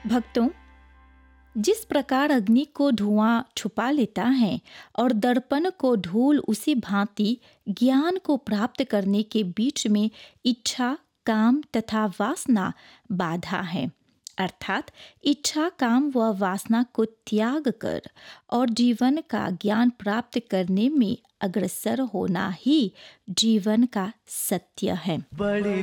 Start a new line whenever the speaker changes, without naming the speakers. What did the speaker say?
भक्तों, जिस प्रकार अग्नि को धुआं छुपा लेता है और दर्पण को धूल, उसी भांति ज्ञान को प्राप्त करने के बीच में इच्छा, काम तथा वासना बाधा है। अर्थात इच्छा, काम व वासना को त्याग कर और जीवन का ज्ञान प्राप्त करने में अग्रसर होना ही जीवन का सत्य है।
बड़ी